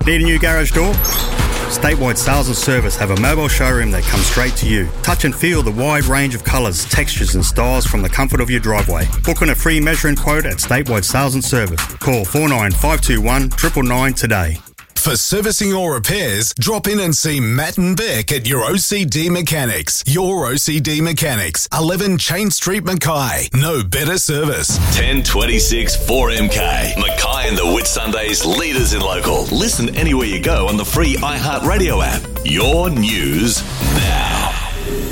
Need a new garage door? Statewide Sales and Service have a mobile showroom that comes straight to you. Touch and feel the wide range of colours, textures and styles from the comfort of your driveway. Book on a free measuring quote at Statewide Sales and Service. Call 49521 999 today. For servicing or repairs, drop in and see Matt and Beck at your OCD Mechanics. Your OCD Mechanics, 11 Chain Street, Mackay. No better service. 1026 4MK. Mackay and the Whitsundays, leaders in local. Listen anywhere you go on the free iHeartRadio app. Your news now.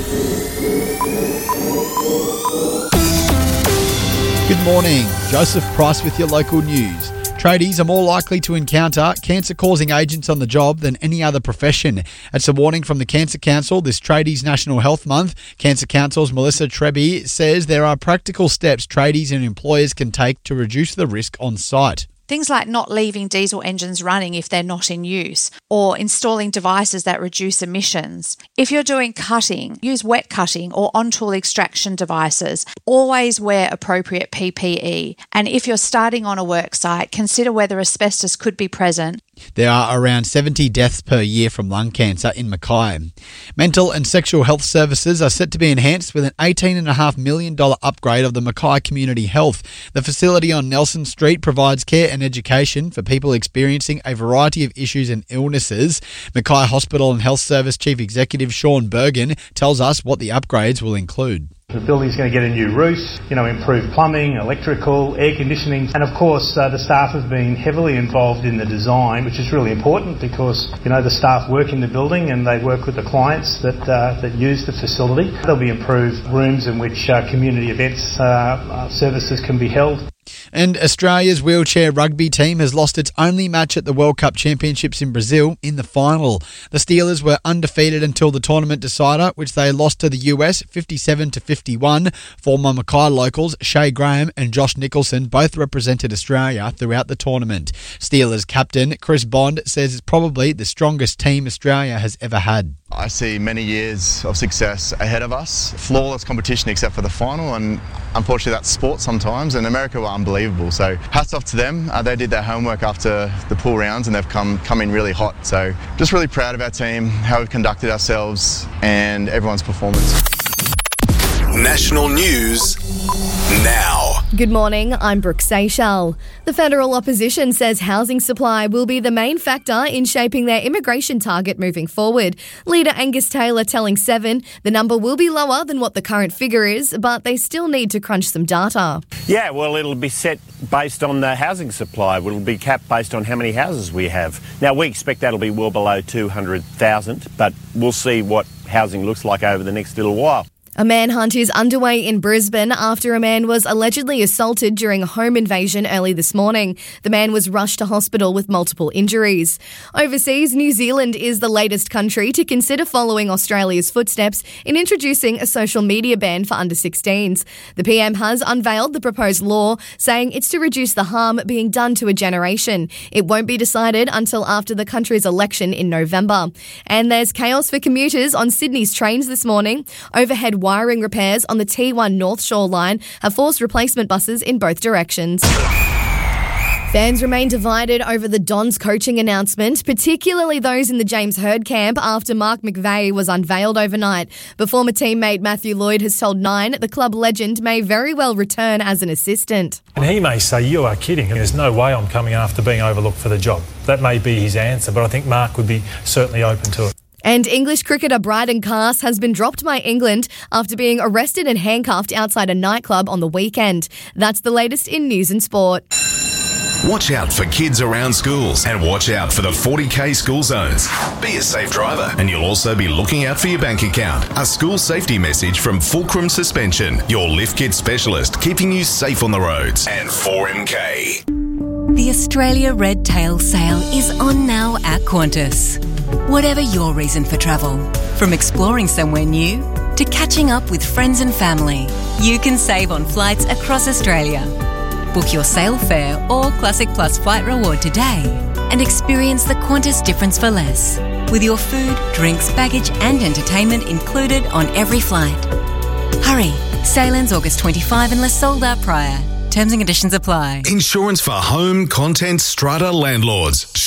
Good morning. Joseph Price with your local news. Tradies are more likely to encounter cancer-causing agents on the job than any other profession. It's a warning from the Cancer Council this Tradies National Health Month. Cancer Council's Melissa Treby says there are practical steps tradies and employers can take to reduce the risk on site. Things like not leaving diesel engines running if they're not in use, or installing devices that reduce emissions. If you're doing cutting, use wet cutting or on-tool extraction devices. Always wear appropriate PPE. And if you're starting on a work site, consider whether asbestos could be present. There are around 70 deaths per year from lung cancer in Mackay. Mental and sexual health services are set to be enhanced with an $18.5 million upgrade of the Mackay Community Health. The facility on Nelson Street provides care and education for people experiencing a variety of issues and illnesses. Mackay Hospital and Health Service Chief Executive Sean Bergen tells us what the upgrades will include. The building's going to get a new roof, improved plumbing, electrical, air conditioning, and of course the staff have been heavily involved in the design, which is really important because the staff work in the building and they work with the clients that use the facility. There'll be improved rooms in which community events services can be held. And Australia's wheelchair rugby team has lost its only match at the World Cup Championships in Brazil in the final. The Steelers were undefeated until the tournament decider, which they lost to the US 57-51. Former Mackay locals Shay Graham and Josh Nicholson both represented Australia throughout the tournament. Steelers captain Chris Bond says it's probably the strongest team Australia has ever had. I see many years of success ahead of us. Flawless competition except for the final, and unfortunately that's sport sometimes, and America were unbelievable. So hats off to them. They did their homework after the pool rounds and they've come in really hot. So just really proud of our team, how we've conducted ourselves and everyone's performance. National news now. Good morning, I'm Brooke Seychelles. The federal opposition says housing supply will be the main factor in shaping their immigration target moving forward. Leader Angus Taylor telling Seven the number will be lower than what the current figure is, but they still need to crunch some data. Yeah, well, it'll be set based on the housing supply. It'll be capped based on how many houses we have. Now, we expect that'll be well below 200,000, but we'll see what housing looks like over the next little while. A manhunt is underway in Brisbane after a man was allegedly assaulted during a home invasion early this morning. The man was rushed to hospital with multiple injuries. Overseas, New Zealand is the latest country to consider following Australia's footsteps in introducing a social media ban for under-16s. The PM has unveiled the proposed law, saying it's to reduce the harm being done to a generation. It won't be decided until after the country's election in November. And there's chaos for commuters on Sydney's trains this morning. Overhead wiring repairs on the T1 North Shore line have forced replacement buses in both directions. Fans remain divided over the Dons coaching announcement, particularly those in the James Hird camp after Mark McVeigh was unveiled overnight. But former teammate Matthew Lloyd has told Nine the club legend may very well return as an assistant. And he may say, "You are kidding. There's no way I'm coming after being overlooked for the job." That may be his answer, but I think Mark would be certainly open to it. And English cricketer Bryden Cass has been dropped by England after being arrested and handcuffed outside a nightclub on the weekend. That's the latest in news and sport. Watch out for kids around schools and watch out for the 40K school zones. Be a safe driver and you'll also be looking out for your bank account. A school safety message from Fulcrum Suspension, your lift kit specialist, keeping you safe on the roads. And 4MK. The Australia Red Tail Sale is on now at Qantas. Whatever your reason for travel, from exploring somewhere new to catching up with friends and family, you can save on flights across Australia. Book your sale fare or Classic Plus flight reward today and experience the Qantas difference for less, with your food, drinks, baggage and entertainment included on every flight. Hurry, sale ends August 25 unless sold out prior. Terms and conditions apply. Insurance for home, content, strata, landlords.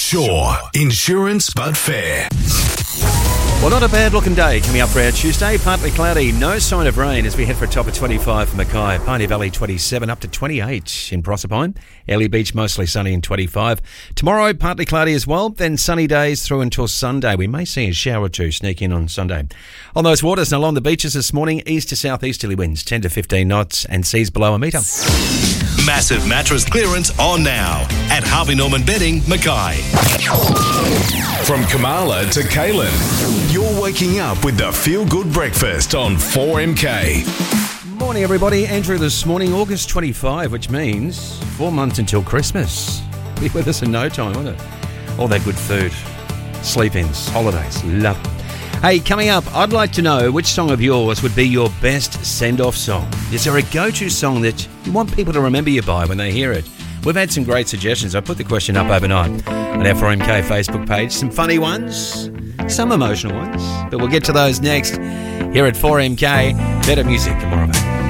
Sure, insurance but fair. Well, not a bad-looking day coming up for our Tuesday. Partly cloudy, no sign of rain as we head for a top of 25 for Mackay. Pioneer Valley 27 up to 28 in Proserpine. Airlie Beach mostly sunny and 25. Tomorrow, partly cloudy as well, then sunny days through until Sunday. We may see a shower or two sneak in on Sunday. On those waters and along the beaches this morning, east to southeasterly winds, 10 to 15 knots and seas below a metre. Massive mattress clearance on now at Harvey Norman Bedding, Mackay. From Kamala to Kaylin, you're waking up with the Feel Good Breakfast on 4MK. Morning, everybody. Andrew this morning, August 25, which means 4 months until Christmas. Be with us in no time, won't it? All that good food, sleep-ins, holidays, love it. Hey, coming up, I'd like to know which song of yours would be your best send-off song. Is there a go-to song that you want people to remember you by when they hear it? We've had some great suggestions. I put the question up overnight on our 4MK Facebook page. Some funny ones, some emotional ones, but we'll get to those next here at 4MK. Better music tomorrow.